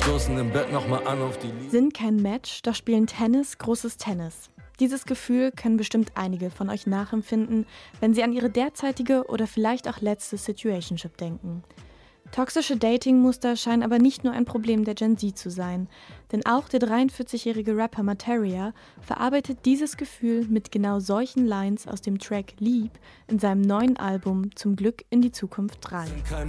stoßen im Bett nochmal an auf die Liebe. Sind kein Match, doch spielen Tennis großes Tennis. Dieses Gefühl können bestimmt einige von euch nachempfinden, wenn sie an ihre derzeitige oder vielleicht auch letzte Situationship denken. Toxische Dating-Muster scheinen aber nicht nur ein Problem der Gen Z zu sein, denn auch der 43-jährige Rapper Materia verarbeitet dieses Gefühl mit genau solchen Lines aus dem Track Lieb in seinem neuen Album Zum Glück in die Zukunft 3.